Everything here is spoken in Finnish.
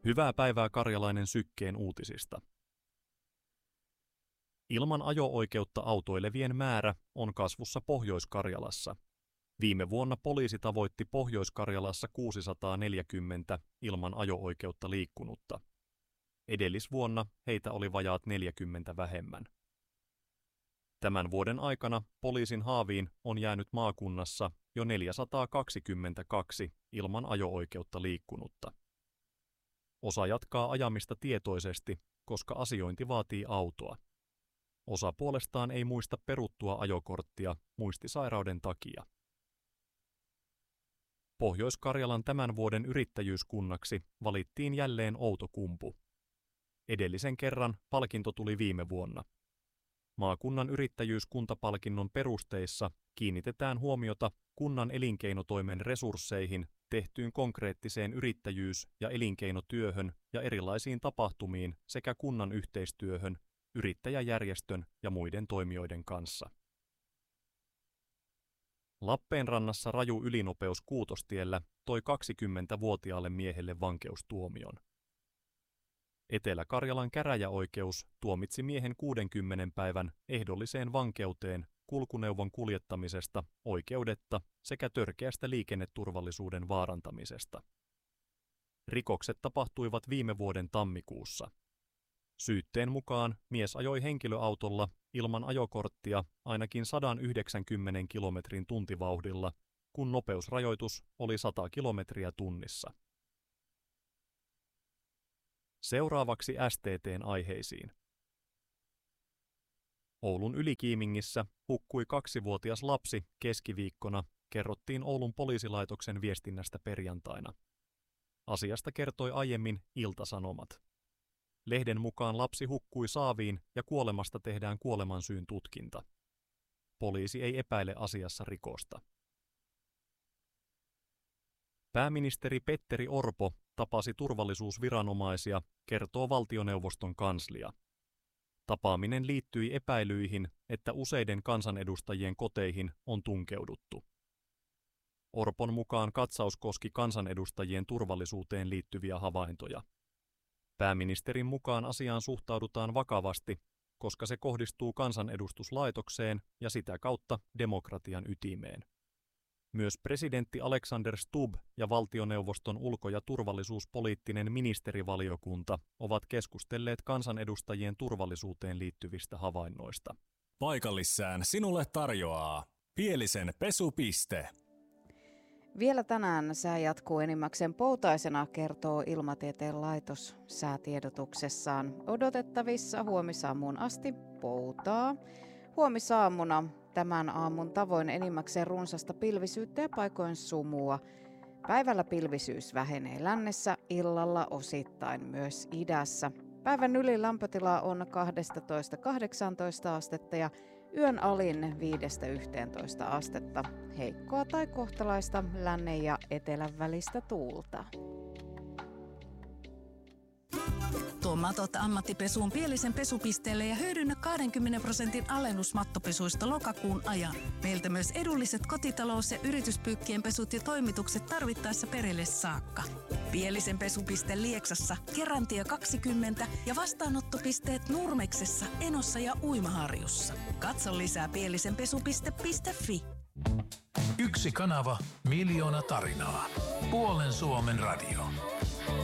Hyvää päivää Karjalainen Sykkeen uutisista. Ilman ajo-oikeutta autoilevien määrä on kasvussa Pohjois-Karjalassa. Viime vuonna poliisi tavoitti Pohjois-Karjalassa 640 ilman ajo-oikeutta liikkunutta. Edellisvuonna heitä oli vajaat 40 vähemmän. Tämän vuoden aikana poliisin haaviin on jäänyt maakunnassa jo 422 ilman ajo-oikeutta liikkunutta. Osa jatkaa ajamista tietoisesti, koska asiointi vaatii autoa. Osa puolestaan ei muista peruttua ajokorttia muistisairauden takia. Pohjois-Karjalan tämän vuoden yrittäjyyskunnaksi valittiin jälleen Outokumpu. Edellisen kerran palkinto tuli viime vuonna. Maakunnan yrittäjyyskuntapalkinnon perusteissa kiinnitetään huomiota kunnan elinkeinotoimen resursseihin, tehtyyn konkreettiseen yrittäjyys- ja elinkeinotyöhön ja erilaisiin tapahtumiin sekä kunnan yhteistyöhön, yrittäjäjärjestön ja muiden toimijoiden kanssa. Lappeenrannassa raju ylinopeus Kuutostiellä toi 20-vuotiaalle miehelle vankeustuomion. Etelä-Karjalan käräjäoikeus tuomitsi miehen 60 päivän ehdolliseen vankeuteen kulkuneuvon kuljettamisesta oikeudetta sekä törkeästä liikenneturvallisuuden vaarantamisesta. Rikokset tapahtuivat viime vuoden tammikuussa. Syytteen mukaan mies ajoi henkilöautolla ilman ajokorttia ainakin 190 kilometrin tuntivauhdilla, kun nopeusrajoitus oli 100 kilometriä tunnissa. Seuraavaksi STT:n aiheisiin. Oulun Ylikiimingissä hukkui 2-vuotias lapsi keskiviikkona, kerrottiin Oulun poliisilaitoksen viestinnästä perjantaina. Asiasta kertoi aiemmin Ilta-Sanomat. Lehden mukaan lapsi hukkui saaviin ja kuolemasta tehdään kuolemansyyn tutkinta. Poliisi ei epäile asiassa rikosta. Pääministeri Petteri Orpo tapasi turvallisuusviranomaisia, kertoo valtioneuvoston kanslia. Tapaaminen liittyi epäilyihin, että useiden kansanedustajien koteihin on tunkeuduttu. Orpon mukaan katsaus koski kansanedustajien turvallisuuteen liittyviä havaintoja. Pääministerin mukaan asiaan suhtaudutaan vakavasti, koska se kohdistuu kansanedustuslaitokseen ja sitä kautta demokratian ytimeen. Myös presidentti Alexander Stubb ja valtioneuvoston ulko- ja turvallisuuspoliittinen ministerivaliokunta ovat keskustelleet kansanedustajien turvallisuuteen liittyvistä havainnoista. Paikallissään sinulle tarjoaa Pielisen pesupiste. Vielä tänään sää jatkuu enimmäkseen poutaisena, kertoo Ilmatieteen laitos säätiedotuksessaan. Odotettavissa huomisaamuun asti poutaa. Huomisaamuna tämän aamun tavoin enimmäkseen runsasta pilvisyyttä ja paikoin sumua. Päivällä pilvisyys vähenee lännessä, illalla osittain myös idässä. Päivän ylin lämpötila on 12–18 astetta ja yön alin 5–11 astetta. Heikkoa tai kohtalaista lännen ja etelän välistä tuulta. Tuo matot ammattipesuun Pielisen pesupisteelle ja hyödynnä 20% alennus mattopesuista lokakuun ajan. Meiltä myös edulliset kotitalous- ja yrityspyykkien pesut ja toimitukset tarvittaessa perille saakka. Pielisen pesupiste Lieksassa, Kerantie 20 ja vastaanottopisteet Nurmeksessa, Enossa ja Uimaharjussa. Katso lisää pielisenpesupiste.fi. Yksi kanava, miljoona tarinaa. Puolen Suomen radio.